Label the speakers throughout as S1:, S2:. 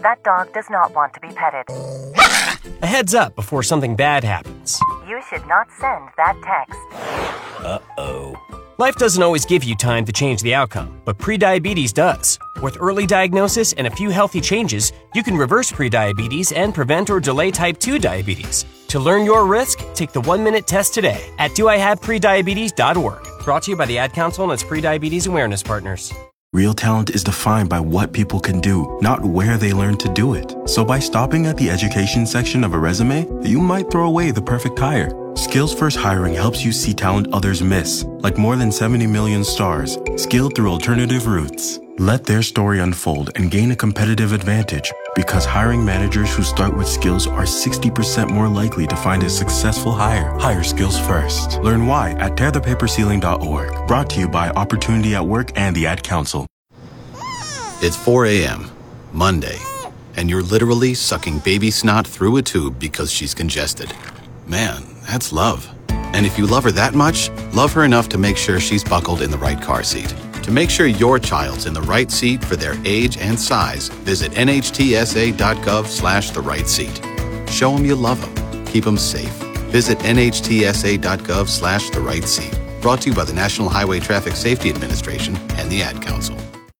S1: that dog does not want to be petted.
S2: A heads up before something bad happens.
S1: You should not send that text.
S2: Uh-oh. Life doesn't always give you time to change the outcome, but prediabetes does. With early diagnosis and a few healthy changes, you can reverse prediabetes and prevent or delay type 2 diabetes. To learn your risk, take the 1-minute test today at doihaveprediabetes.org. Brought to you by the Ad Council and its prediabetes awareness partners.
S3: Real talent is defined by what people can do, not where they learn to do it. So by stopping at the education section of a resume, you might throw away the perfect hire. Skills First Hiring helps you see talent others miss, like more than 70 million stars, skilled through alternative routes. Let their story unfold and gain a competitive advantage, because hiring managers who start with skills are 60% more likely to find a successful hire. Hire skills first. Learn why at tearthepaperceiling.org. Brought to you by Opportunity at Work and the Ad Council.
S4: It's 4 a.m., Monday, and you're literally sucking baby snot through a tube because she's congested. Man, that's love. And if you love her that much, love her enough to make sure she's buckled in the right car seat. To make sure your child's in the right seat for their age and size, visit nhtsa.gov/the right seat. Show them you love them. Keep them safe. Visit nhtsa.gov/the right seat. Brought to you by the National Highway Traffic Safety Administration and the Ad Council.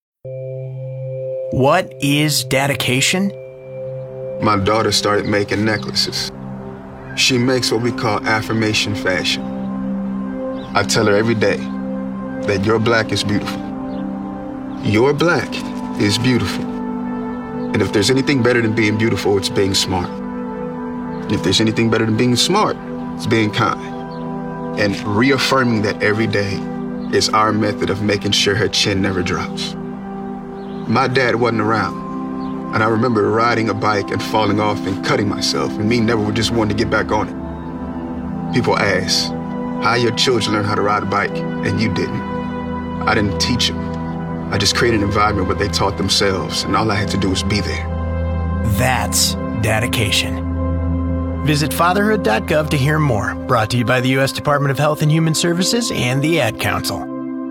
S5: What is dedication?
S6: My daughter started making necklaces. She makes what we call affirmation fashion. I tell her every day that your black is beautiful. Your black is beautiful. And if there's anything better than being beautiful, it's being smart. And if there's anything better than being smart, it's being kind. And reaffirming that every day is our method of making sure her chin never drops. My dad wasn't around, and I remember riding a bike and falling off and cutting myself, and me never just wanting to get back on it. People ask, how your children learn how to ride a bike, and you didn't. I didn't teach them. I just created an environment where they taught themselves, and all I had to do was be there.
S5: That's dedication. Visit fatherhood.gov to hear more. Brought to you by the U.S. Department of Health and Human Services and the Ad Council.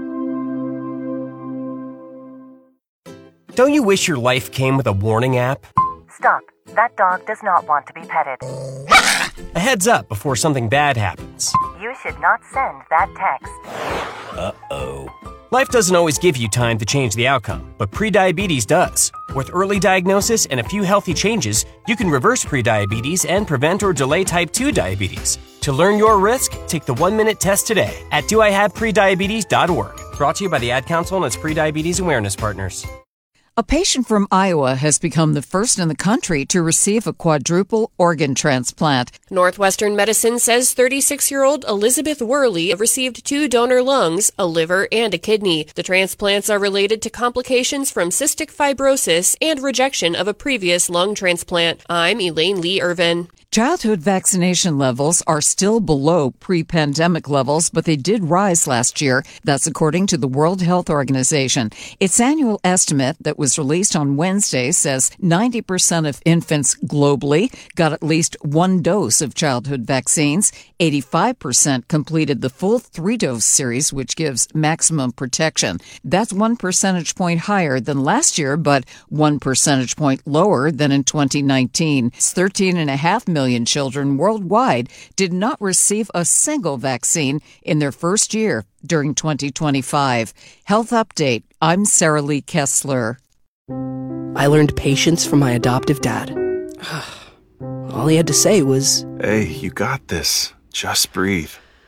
S2: Don't you wish your life came with a warning app?
S1: Stop. That dog does not want to be petted.
S2: A heads up before something bad happens.
S1: You should not send that text.
S2: Uh-oh. Life doesn't always give you time to change the outcome, but prediabetes does. With early diagnosis and a few healthy changes, you can reverse prediabetes and prevent or delay type 2 diabetes. To learn your risk, take the 1-minute test today at doihaveprediabetes.org. Brought to you by the Ad Council and its prediabetes awareness partners.
S7: A patient from Iowa has become the first in the country to receive a quadruple organ transplant.
S8: Northwestern Medicine says 36-year-old Elizabeth Worley received 2 donor lungs, a liver, and a kidney. The transplants are related to complications from cystic fibrosis and rejection of a previous lung transplant. I'm Elaine Lee Irvin.
S7: Childhood vaccination levels are still below pre-pandemic levels, but they did rise last year. That's according to the World Health Organization. Its annual estimate that was released on Wednesday says 90% of infants globally got at least 1 dose of childhood vaccines. 85% completed the full 3-dose series, which gives maximum protection. That's 1 percentage point higher than last year, but 1 percentage point lower than in 2019. It's 13.5 million children worldwide did not receive a single vaccine in their first year during 2025. Health Update. I'm Sarah Lee Kessler.
S9: I learned patience from my adoptive dad. All he had to say was,
S10: "Hey, you got this. Just breathe."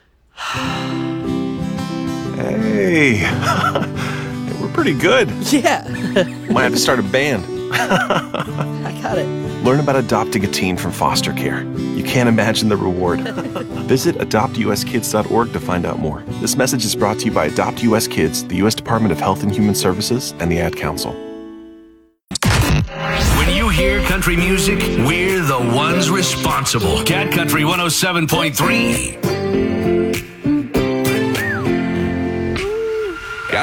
S10: Hey, we're pretty good.
S9: Yeah.
S10: Might have to start a band.
S9: I got it.
S10: Learn about adopting a teen from foster care. You can't imagine the reward. Visit adoptuskids.org to find out more. This message is brought to you by Adopt US Kids, the U.S. Department of Health and Human Services, and the Ad Council.
S11: When you hear country music, we're the ones responsible. Cat Country 107.3.